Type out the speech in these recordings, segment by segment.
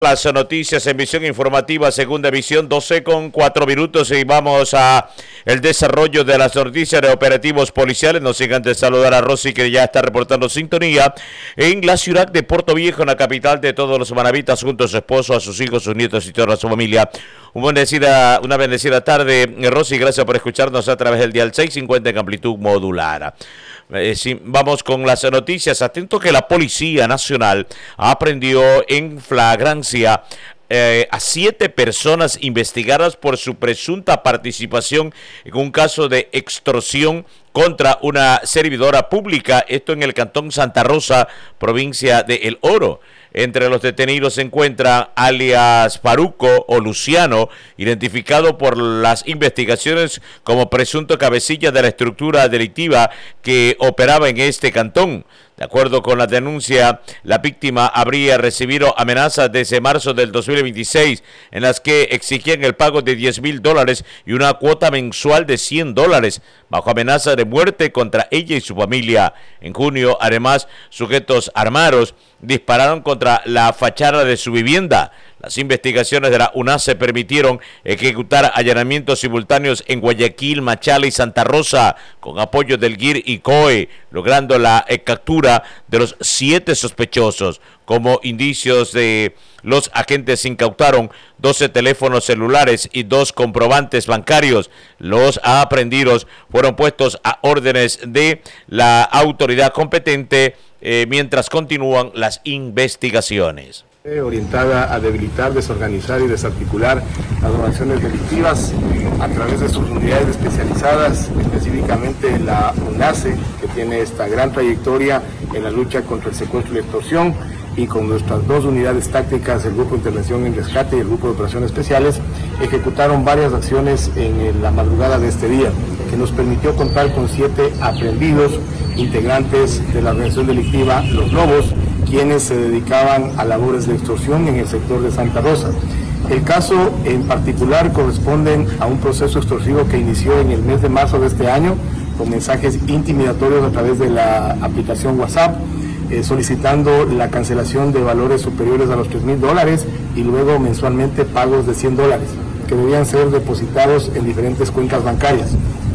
Las noticias en visión informativa, segunda emisión, 12:04 y vamos a el desarrollo de las noticias de operativos policiales. No sin antes saludar a Rosy, que ya está reportando sintonía en la ciudad de Puerto Viejo, en la capital de todos los manavitas, junto a su esposo, a sus hijos, sus nietos y toda su familia. Una bendecida tarde, Rosy, gracias por escucharnos a través del dial 650 en amplitud modulada. Vamos con las noticias. Atento que la Policía Nacional aprendió en flagrancia a 7 personas investigadas por su presunta participación en un caso de extorsión contra una servidora pública, esto en el cantón Santa Rosa, provincia de El Oro. Entre los detenidos se encuentra alias Farruco o Luciano, identificado por las investigaciones como presunto cabecilla de la estructura delictiva que operaba en este cantón. De acuerdo con la denuncia, la víctima habría recibido amenazas desde marzo del 2026, en las que exigían el pago de $10,000 y una cuota mensual de $100, bajo amenaza de muerte contra ella y su familia. En junio, además, sujetos armados dispararon contra la fachada de su vivienda. Las investigaciones de la UNACE permitieron ejecutar allanamientos simultáneos en Guayaquil, Machala y Santa Rosa, con apoyo del GIR y COE, logrando la captura de los 7 sospechosos. Como indicios de los agentes incautaron 12 teléfonos celulares y 2 comprobantes bancarios. Los aprehendidos fueron puestos a órdenes de la autoridad competente mientras continúan las investigaciones. Orientada a debilitar, desorganizar y desarticular las organizaciones delictivas a través de sus unidades especializadas, específicamente la UNACE, que tiene esta gran trayectoria en la lucha contra el secuestro y la extorsión, y con nuestras 2 unidades tácticas, el Grupo de Intervención en Rescate y el Grupo de Operaciones Especiales, ejecutaron varias acciones en la madrugada de este día, que nos permitió contar con 7 aprehendidos integrantes de la organización delictiva Los Lobos, quienes se dedicaban a labores de extorsión en el sector de Santa Rosa. El caso en particular corresponde a un proceso extorsivo que inició en el mes de marzo de este año, con mensajes intimidatorios a través de la aplicación WhatsApp, solicitando la cancelación de valores superiores a los $3,000 y luego mensualmente pagos de $100, que debían ser depositados en diferentes cuentas bancarias.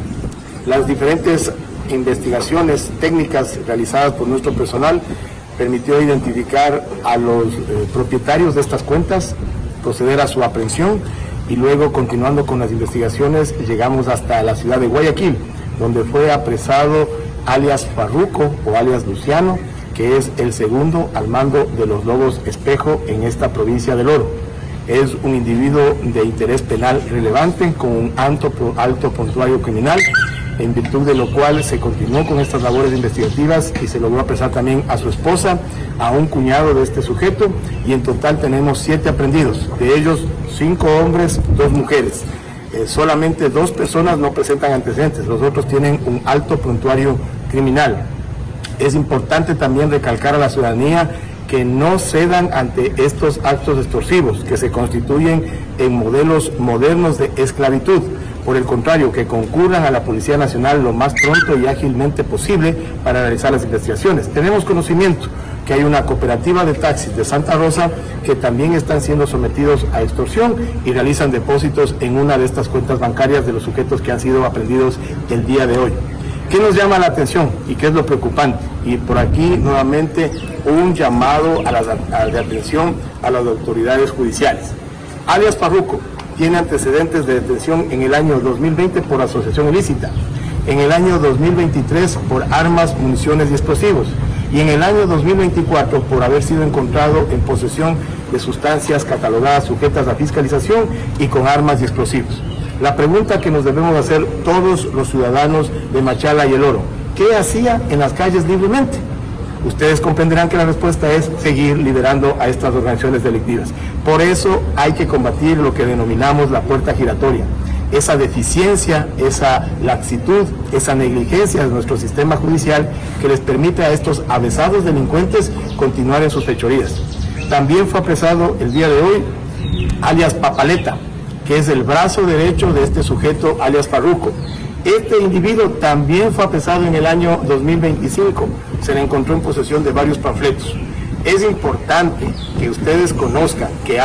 Las diferentes investigaciones técnicas realizadas por nuestro personal permitió identificar a los propietarios de estas cuentas, proceder a su aprehensión y luego, continuando con las investigaciones, llegamos hasta la ciudad de Guayaquil, donde fue apresado alias Farruco o alias Luciano, que es el segundo al mando de los Lobos Espejo en esta provincia del Oro. Es un individuo de interés penal relevante con un alto prontuario criminal, en virtud de lo cual se continuó con estas labores investigativas y se logró apresar también a su esposa, a un cuñado de este sujeto, y en total tenemos 7 aprehendidos, de ellos 5 hombres, 2 mujeres. Solamente 2 personas no presentan antecedentes, los otros tienen un alto prontuario criminal. Es importante también recalcar a la ciudadanía que no cedan ante estos actos extorsivos que se constituyen en modelos modernos de esclavitud. Por el contrario, que concurran a la Policía Nacional lo más pronto y ágilmente posible para realizar las investigaciones. Tenemos conocimiento que hay una cooperativa de taxis de Santa Rosa que también están siendo sometidos a extorsión y realizan depósitos en una de estas cuentas bancarias de los sujetos que han sido aprehendidos el día de hoy. ¿Qué nos llama la atención y qué es lo preocupante? Y por aquí nuevamente un llamado de atención a las autoridades judiciales. Alias Farruco tiene antecedentes de detención en el año 2020 por asociación ilícita, en el año 2023 por armas, municiones y explosivos, y en el año 2024 por haber sido encontrado en posesión de sustancias catalogadas sujetas a fiscalización y con armas y explosivos. La pregunta que nos debemos hacer todos los ciudadanos de Machala y El Oro: ¿qué hacía en las calles libremente? Ustedes comprenderán que la respuesta es seguir liderando a estas organizaciones delictivas. Por eso hay que combatir lo que denominamos la puerta giratoria, esa deficiencia, esa laxitud, esa negligencia de nuestro sistema judicial que les permite a estos avesados delincuentes continuar en sus fechorías. También fue apresado el día de hoy alias Papaleta, que es el brazo derecho de este sujeto alias Farruco. Este individuo también fue apresado en el año 2025. Se le encontró en posesión de varios panfletos. Es importante que ustedes conozcan que